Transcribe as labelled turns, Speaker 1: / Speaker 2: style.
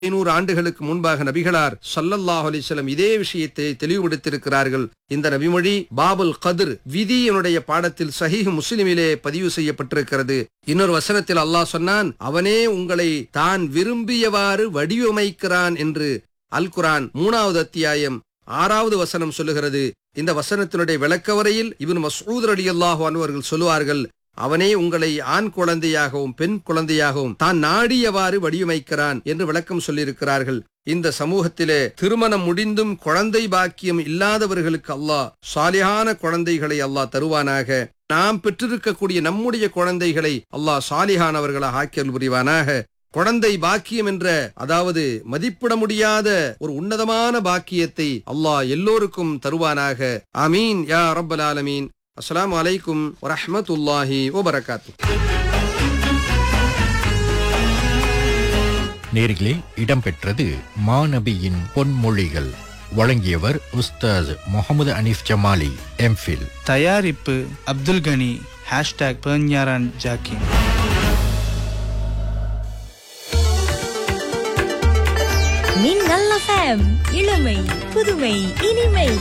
Speaker 1: 500 ஆண்டுகளுக்கு முன்பாக நபிகளார் ஸல்லல்லாஹு அலைஹி வஸல்லம் இதே விஷயத்தை தெளிவுபடுத்தியிருக்கிறார்கள். இந்த நபிமொழி பாபுல் கத்ர் விதியினுடைய பாடத்தில் சஹீஹ் முஸ்லிமிலே பதிவு செய்யப்பட்டிருக்கிறது. இன்னொரு வசனத்தில் அல்லாஹ் சொன்னான், அவனே உங்களை தான் விரும்பியவாறு வடிவமைக்கிறான் என்று. அல் குர்ஆன் 3வது அத்தியாயம் 6வது வசனம் சொல்லுகிறது. இந்த வசனத்தினுடைய விளக்கவரையில் இப்னு மஸ்ஊத் ரலியல்லாஹு அன்ஹு அவர்கள் சொல்லுவார்கள், அவனே உங்களை ஆண் குழந்தையாகவும் பெண் குழந்தையாகவும் தான் நாடியவாறு வடிவமைக்கிறான் என்று விளக்கம் சொல்லியிருக்கிறார்கள். இந்த சமூகத்திலே திருமணம் முடிந்தும் குழந்தை பாக்கியம் இல்லாதவர்களுக்கு அல்லாஹ் சாலிஹான குழந்தைகளை அல்லாஹ் தருவானாக. நாம் பெற்றிருக்கக்கூடிய நம்முடைய குழந்தைகளை அல்லாஹ் சாலிஹானவர்களாக ஆக்கியல் புரிவானாக. குழந்தை பாக்கியம் என்ற அதாவது மதிப்பிட முடியாத ஒரு உன்னதமான பாக்கியத்தை அல்லாஹ் எல்லோருக்கும் தருவானாக. ஆமீன் யா ரப்பல் ஆலமீன். அஸ்ஸலாமு அலைக்கும் வரஹ்மத்துல்லாஹி வபரகாத்துஹு.
Speaker 2: நேரிலே இடம்பெற்றது மாநபியின் பொன்மொழிகள். வழங்கியவர் உஸ்தாஸ் முகமது அனீஃப் ஜமாலி, எம்ஃபில்.
Speaker 3: தயாரிப்பு அப்துல் கனி. #பெர்ஞாரான் ஜாக்கின்.
Speaker 4: மின்னல் FM, இளமை புதுமை இனிமை.